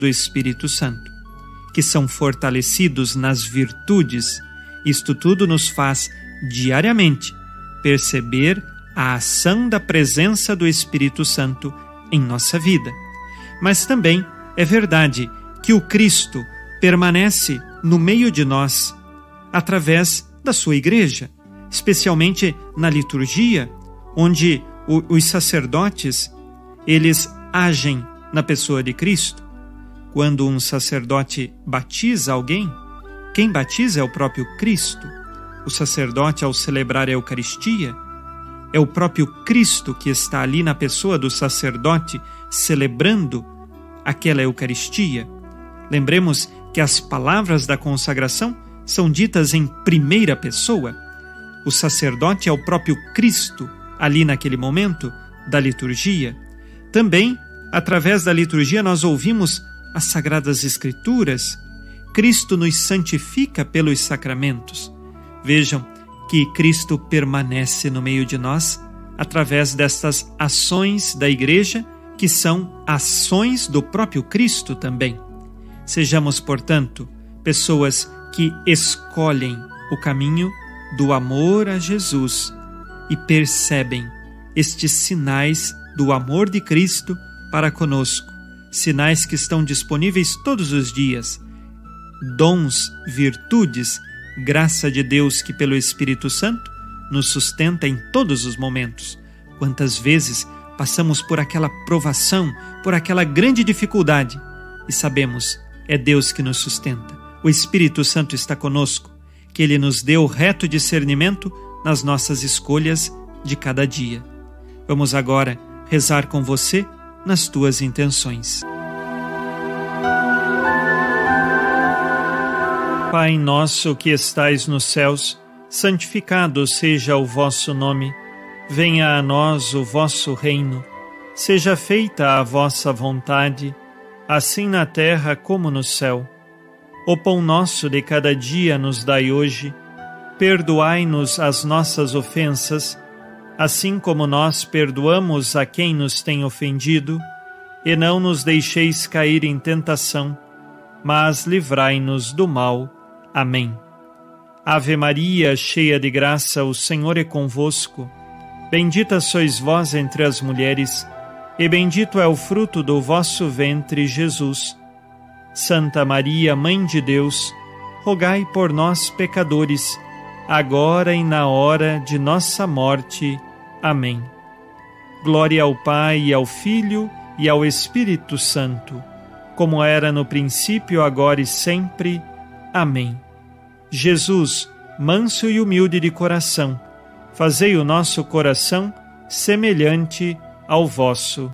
do Espírito Santo, que são fortalecidos nas virtudes. Isto tudo nos faz, diariamente, perceber a ação da presença do Espírito Santo em nossa vida. Mas também é verdade que o Cristo permanece no meio de nós, através da sua igreja, especialmente na liturgia, onde os sacerdotes, eles agem na pessoa de Cristo. Quando um sacerdote batiza alguém, quem batiza é o próprio Cristo. O sacerdote, ao celebrar a Eucaristia, é o próprio Cristo que está ali na pessoa do sacerdote, celebrando aquela Eucaristia. Lembremos que as palavras da consagração são ditas em primeira pessoa. O sacerdote é o próprio Cristo ali naquele momento da liturgia. Também, através da liturgia, nós ouvimos as Sagradas Escrituras. Cristo nos santifica pelos sacramentos. Vejam que Cristo permanece no meio de nós através destas ações da Igreja, que são ações do próprio Cristo também. Sejamos, portanto, pessoas que escolhem o caminho do amor a Jesus e percebem estes sinais do amor de Cristo para conosco, sinais que estão disponíveis todos os dias, dons, virtudes, graça de Deus que pelo Espírito Santo nos sustenta em todos os momentos. Quantas vezes passamos por aquela provação, por aquela grande dificuldade e sabemos, é Deus que nos sustenta. O Espírito Santo está conosco, que Ele nos dê o reto discernimento nas nossas escolhas de cada dia. Vamos agora rezar com você nas tuas intenções. Pai nosso que estais nos céus, santificado seja o vosso nome. Venha a nós o vosso reino. Seja feita a vossa vontade, assim na terra como no céu. O pão nosso de cada dia nos dai hoje. Perdoai-nos as nossas ofensas, assim como nós perdoamos a quem nos tem ofendido. E não nos deixeis cair em tentação, mas livrai-nos do mal. Amém. Ave Maria, cheia de graça, o Senhor é convosco. Bendita sois vós entre as mulheres, e bendito é o fruto do vosso ventre, Jesus. Santa Maria, Mãe de Deus, rogai por nós, pecadores, agora e na hora de nossa morte. Amém. Glória ao Pai, e ao Filho, e ao Espírito Santo, como era no princípio, agora e sempre. Amém. Jesus, manso e humilde de coração, fazei o nosso coração semelhante ao vosso.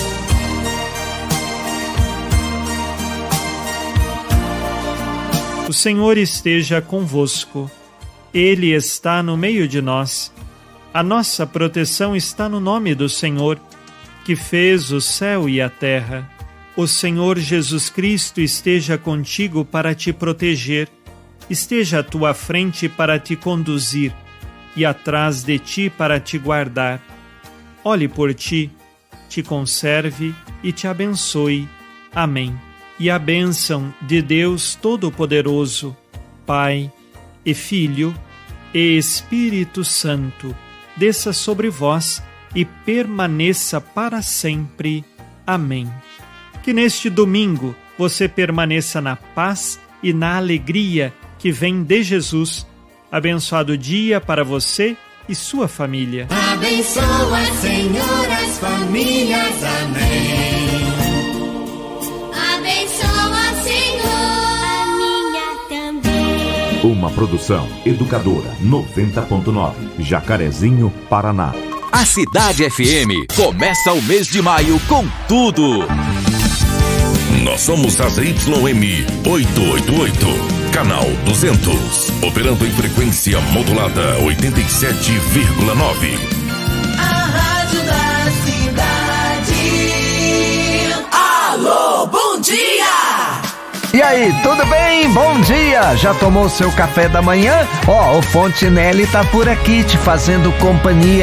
O Senhor esteja convosco. Ele está no meio de nós. A nossa proteção está no nome do Senhor, que fez o céu e a terra. O Senhor Jesus Cristo esteja contigo para te proteger, esteja à tua frente para te conduzir e atrás de ti para te guardar. Olhe por ti, te conserve e te abençoe. Amém. E a bênção de Deus Todo-Poderoso, Pai e Filho e Espírito Santo, desça sobre vós e permaneça para sempre. Amém. Que neste domingo você permaneça na paz e na alegria que vem de Jesus. Abençoado dia para você e sua família. Abençoa, Senhor, as famílias. Amém. Abençoa, Senhor, a minha também. Uma produção Educadora 90.9, Jacarezinho, Paraná. A Cidade FM começa o mês de maio com tudo. Nós somos a ZYM 888, canal 200, operando em frequência modulada 87,9. A rádio da cidade. Alô, bom dia! E aí, tudo bem? Bom dia! Já tomou seu café da manhã? Ó, o Fontinelli tá por aqui te fazendo companhia.